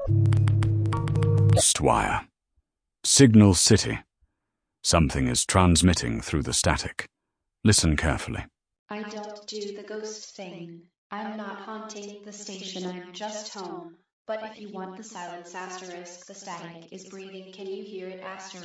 Stwire. Signal City. Something is transmitting through the static. Listen carefully. I don't do the ghost thing. I'm not haunting the station, I'm just home. But if you want the silence asterisk, the static is breathing. Can you hear it asterisk?